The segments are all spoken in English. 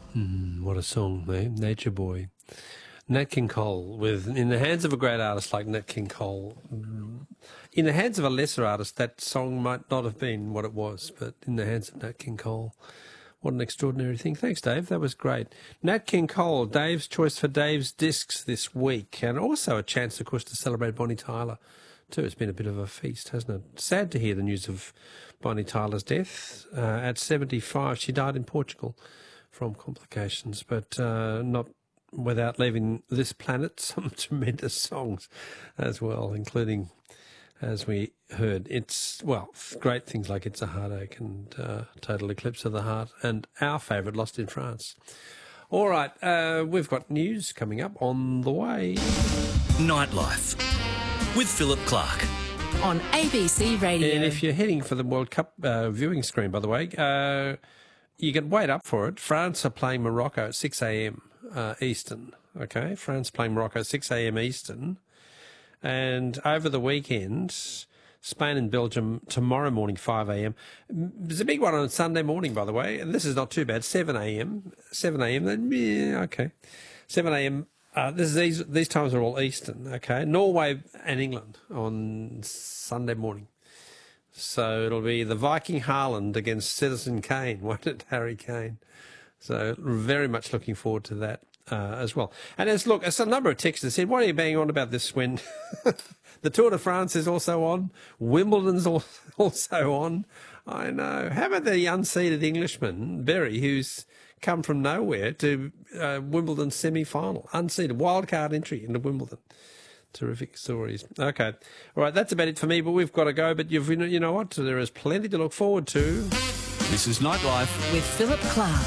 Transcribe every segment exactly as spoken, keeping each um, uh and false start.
Mm, what a song, eh? Nature Boy. Nat King Cole, with in the hands of a great artist like Nat King Cole. In the hands of a lesser artist, that song might not have been what it was, but in the hands of Nat King Cole, what an extraordinary thing. Thanks, Dave. That was great. Nat King Cole, Dave's choice for Dave's discs this week, and also a chance, of course, to celebrate Bonnie Tyler, too. It's been a bit of a feast, hasn't it? Sad to hear the news of Bonnie Tyler's death. Uh, at seventy-five, she died in Portugal from complications, but uh, not without leaving this planet some tremendous songs as well, including, as we heard, it's, well, great things like It's a Heartache and uh, Total Eclipse of the Heart, and our favourite, Lost in France. All right, uh, we've got news coming up on the way. Nightlife with Philip Clark on A B C Radio. And if you're heading for the World Cup uh, viewing screen, by the way, uh, you can wait up for it. France are playing Morocco at six a.m. Uh, Eastern, okay? France playing Morocco at six a.m. Eastern. And over the weekend, Spain and Belgium tomorrow morning, five a.m. There's a big one on Sunday morning, by the way, and this is not too bad, seven a.m. seven a.m. Yeah, okay. seven a.m. Uh, this is these, these times are all Eastern, okay? Norway and England on Sunday morning. So it'll be the Viking Haaland against Citizen Kane, won't it, Harry Kane? So very much looking forward to that uh, as well. And as look, as a number of texters said, what are you banging on about this when the Tour de France is also on, Wimbledon's also on? I know. How about the unseeded Englishman, Berry, who's come from nowhere to uh, Wimbledon semi-final, unseeded, wildcard entry into Wimbledon. Terrific stories. Okay. All right, that's about it for me, but we've got to go. But you've, you know what? There is plenty to look forward to. This is Nightlife with Philip Clark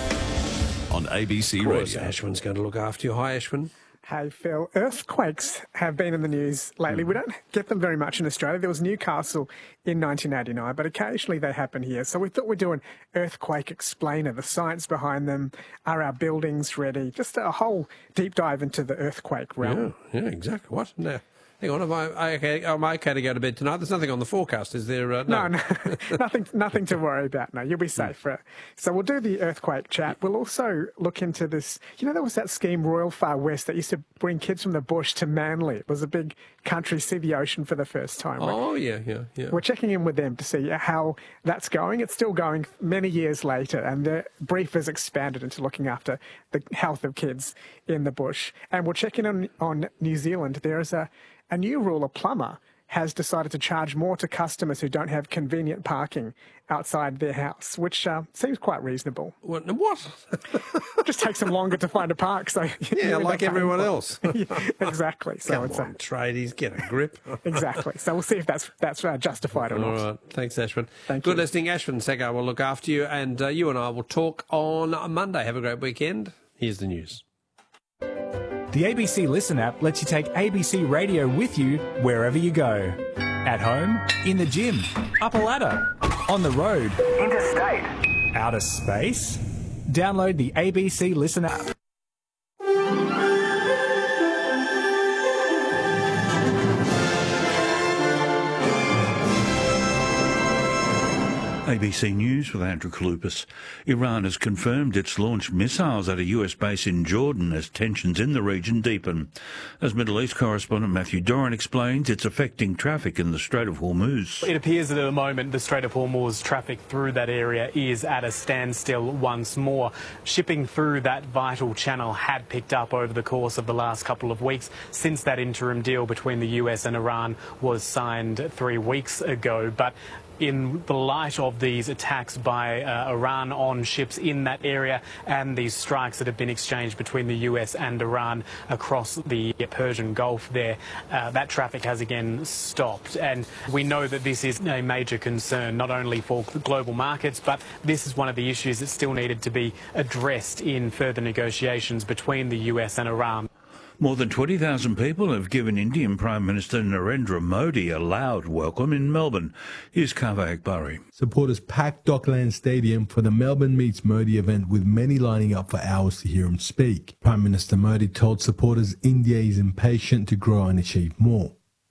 on A B C Radio. Of course, Radio. Ashwin's going to look after you. Hi, Ashwin. Hey, Phil. Earthquakes have been in the news lately. Mm. We don't get them very much in Australia. There was Newcastle in nineteen eighty-nine, but occasionally they happen here. So we thought we'd do an earthquake explainer, the science behind them. Are our buildings ready? Just a whole deep dive into the earthquake realm. Yeah, yeah, exactly. What? No. Hang on, am I okay? Am I okay to go to bed tonight? There's nothing on the forecast, is there? Uh, no, no, no nothing, nothing to worry about. No, you'll be safe. Mm. So we'll do the earthquake chat. We'll also look into this. You know, there was that scheme, Royal Far West, that used to bring kids from the bush to Manly. It was a big country, see the ocean for the first time. Oh, we're, yeah, yeah, yeah. We're checking in with them to see how that's going. It's still going many years later, and the brief has expanded into looking after the health of kids in the bush. And we'll check in on, on New Zealand. There is a A new rule, a plumber has decided to charge more to customers who don't have convenient parking outside their house, which uh, seems quite reasonable. What? what? It just takes them longer to find a park. So yeah, like everyone else. Yeah, exactly. So Come it's on, a, tradies, get a grip. Exactly. So we'll see if that's that's uh, justified or All not. All right. Thanks, Ashwin. Thank Good you. listening. Ashwin Segar will look after you, and uh, you and I will talk on Monday. Have a great weekend. Here's the news. The A B C Listen app lets you take A B C Radio with you wherever you go. At home, in the gym, up a ladder, on the road, interstate, outer space. Download the A B C Listen app. A B C News with Andrew Kalupas. Iran has confirmed it's launched missiles at a U S base in Jordan as tensions in the region deepen. As Middle East correspondent Matthew Doran explains, it's affecting traffic in the Strait of Hormuz. It appears that at the moment the Strait of Hormuz traffic through that area is at a standstill once more. Shipping through that vital channel had picked up over the course of the last couple of weeks since that interim deal between the U S and Iran was signed three weeks ago. But in the light of these attacks by uh, Iran on ships in that area and these strikes that have been exchanged between the U S and Iran across the Persian Gulf there, uh, that traffic has again stopped. And we know that this is a major concern, not only for global markets, but this is one of the issues that still needed to be addressed in further negotiations between the U S and Iran. More than twenty thousand people have given Indian Prime Minister Narendra Modi a loud welcome in Melbourne. Here's Kaveh Akbari. Supporters packed Dockland Stadium for the Melbourne Meets Modi event, with many lining up for hours to hear him speak. Prime Minister Modi told supporters India is impatient to grow and achieve more.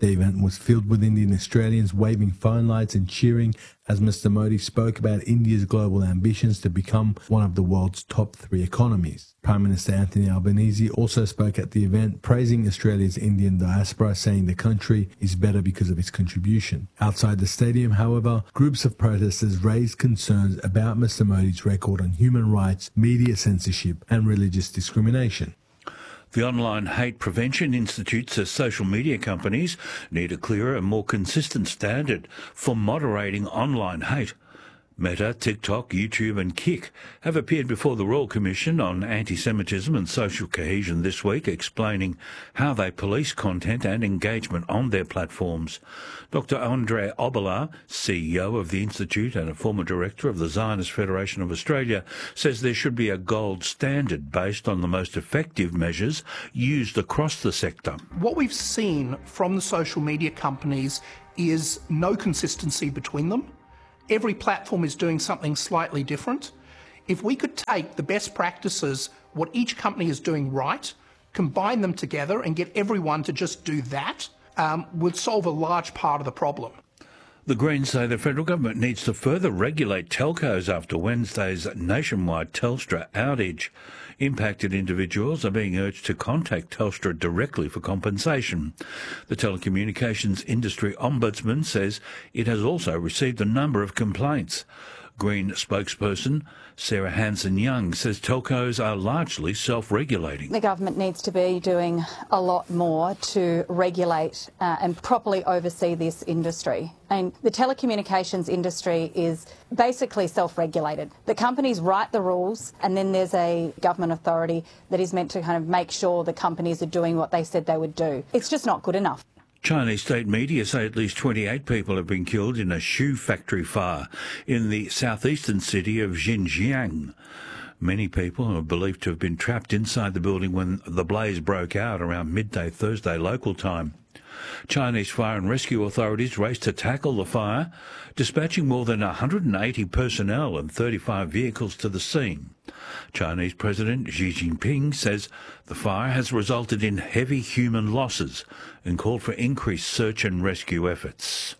The event was filled with Indian Australians waving phone lights and cheering as Mister Modi spoke about India's global ambitions to become one of the world's top three economies. Prime Minister Anthony Albanese also spoke at the event, praising Australia's Indian diaspora, saying the country is better because of its contribution. Outside the stadium, however, groups of protesters raised concerns about Mister Modi's record on human rights, media censorship and religious discrimination. The Online Hate Prevention Institute says social media companies need a clearer and more consistent standard for moderating online hate. Meta, TikTok, YouTube and Kik have appeared before the Royal Commission on Anti-Semitism and Social Cohesion this week, explaining how they police content and engagement on their platforms. Doctor Andre Oboler, C E O of the Institute and a former director of the Zionist Federation of Australia, says there should be a gold standard based on the most effective measures used across the sector. What we've seen from the social media companies is no consistency between them. Every platform is doing something slightly different. If we could take the best practices, what each company is doing right, combine them together and get everyone to just do that, um, would solve a large part of the problem. The Greens say the federal government needs to further regulate telcos after Wednesday's nationwide Telstra outage. Impacted individuals are being urged to contact Telstra directly for compensation. The telecommunications industry ombudsman says it has also received a number of complaints. Green spokesperson Sarah Hanson-Young says telcos are largely self-regulating. The government needs to be doing a lot more to regulate uh, and properly oversee this industry. And the telecommunications industry is basically self-regulated. The companies write the rules and then there's a government authority that is meant to kind of make sure the companies are doing what they said they would do. It's just not good enough. Chinese state media say at least twenty-eight people have been killed in a shoe factory fire in the southeastern city of Xinjiang. Many people are believed to have been trapped inside the building when the blaze broke out around midday Thursday local time. Chinese fire and rescue authorities raced to tackle the fire, dispatching more than one hundred eighty personnel and thirty-five vehicles to the scene. Chinese President Xi Jinping says the fire has resulted in heavy human losses and called for increased search and rescue efforts.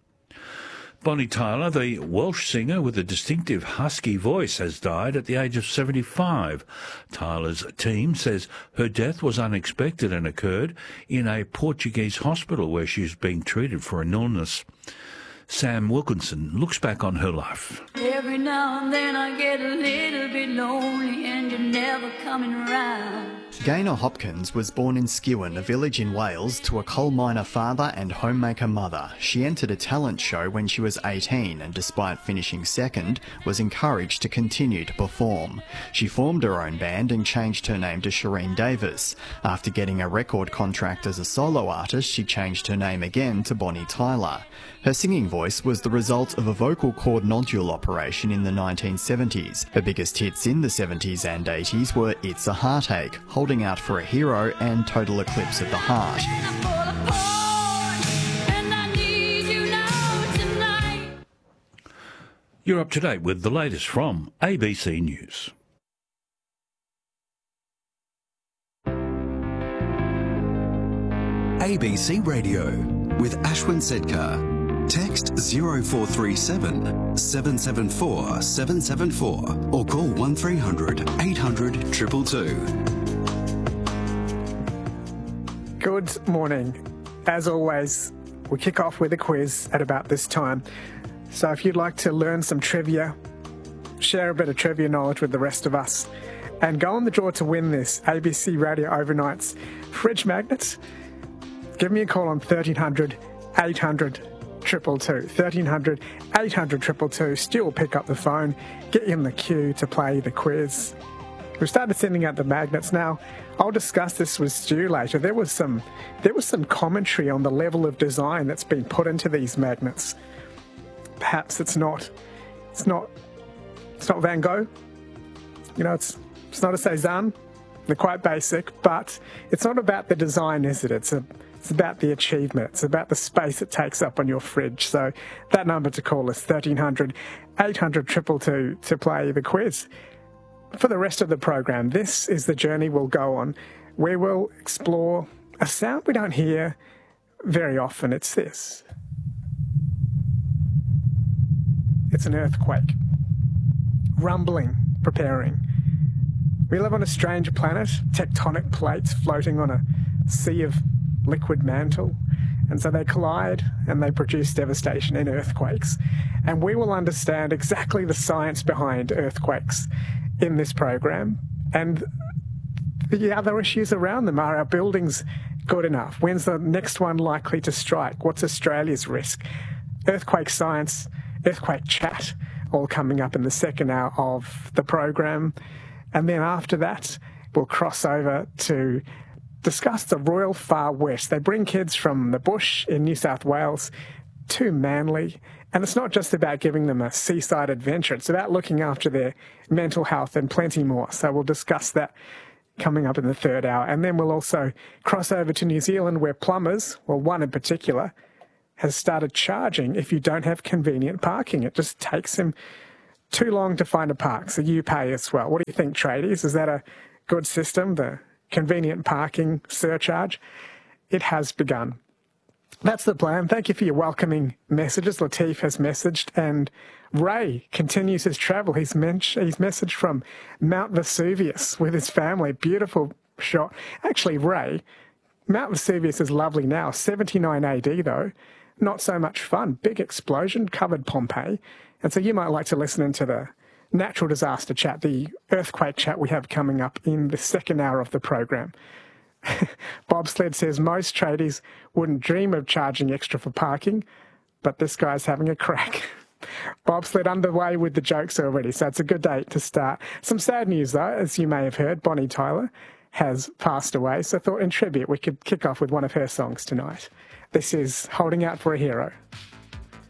Bonnie Tyler, the Welsh singer with a distinctive husky voice, has died at the age of seventy-five. Tyler's team says her death was unexpected and occurred in a Portuguese hospital where she was being treated for an illness. Sam Wilkinson looks back on her life. Every now and then I get a little bit lonely and you're never coming around. Gaynor Hopkins was born in Skewen, a village in Wales, to a coal miner father and homemaker mother. She entered a talent show when she was eighteen and, despite finishing second, was encouraged to continue to perform. She formed her own band and changed her name to Shireen Davis. After getting a record contract as a solo artist, she changed her name again to Bonnie Tyler. Her singing voice was the result of a vocal cord nodule operation in the nineteen seventies. Her biggest hits in the seventies and eighties were It's a Heartache, Holding Out for a Hero and Total Eclipse of the Heart. You're up to date with the latest from A B C News. A B C Radio with Ashwin Sedkar. Text zero four three seven, seven seven four, seven seven four or call one three hundred, eight hundred, two two two. Good morning. As always, we kick off with a quiz at about this time. So if you'd like to learn some trivia, share a bit of trivia knowledge with the rest of us, and go on the draw to win this A B C Radio Overnight's fridge magnet, give me a call on thirteen hundred, eight hundred, two two two. thirteen hundred, eight hundred, two two two. Stu will pick up the phone, get you in the queue to play the quiz. We've started sending out the magnets now. I'll discuss this with Stu later. There was some there was some commentary on the level of design that's been put into these magnets. Perhaps it's not it's not it's not Van Gogh. You know, it's it's not a Cézanne. They're quite basic, but it's not about the design, is it? It's a It's about the achievement. It's about the space it takes up on your fridge. So that number to call is thirteen hundred, eight hundred, two two two to play the quiz. For the rest of the program, this is the journey we'll go on. We will explore a sound we don't hear very often it's this. It's an earthquake. Rumbling, preparing. We live on a strange planet, tectonic plates floating on a sea of liquid mantle. And so they collide and they produce devastation in earthquakes. And we will understand exactly the science behind earthquakes in this program. And the other issues around them. Are our buildings good enough? When's the next one likely to strike? What's Australia's risk? Earthquake science, earthquake chat, all coming up in the second hour of the program. And then after that, we'll cross over to discuss the Royal Far West. They bring kids from the bush in New South Wales to Manly. And it's not just about giving them a seaside adventure. It's about looking after their mental health and plenty more. So we'll discuss that coming up in the third hour. And then we'll also cross over to New Zealand, where plumbers, well, one in particular, has started charging if you don't have convenient parking. It just takes them too long to find a park, so you pay as well. What do you think, tradies? Is that a good system, the convenient parking surcharge? It has begun. That's the plan. Thank you for your welcoming messages. Latif has messaged, and Ray continues his travel. He's, men- he's messaged from Mount Vesuvius with his family. Beautiful shot. Actually, Ray, Mount Vesuvius is lovely now. seventy-nine A D though. Not so much fun. Big explosion, covered Pompeii. And so you might like to listen into the natural disaster chat, the earthquake chat we have coming up in the second hour of the program. Bobsled says most tradies wouldn't dream of charging extra for parking, but this guy's having a crack. Bobsled underway with the jokes already, so it's a good day to start. Some sad news though, as you may have heard, Bonnie Tyler has passed away, so I thought in tribute we could kick off with one of her songs tonight. This is Holding Out for a Hero.